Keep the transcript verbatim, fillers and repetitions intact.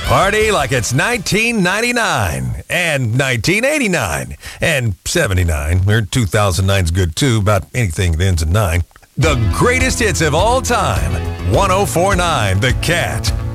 Party like it's nineteen ninety-nine and nineteen eighty-nine and seventy-nine. Or two thousand nine's good too, about anything that ends in nine. The greatest hits of all time. one oh four point nine The Cat.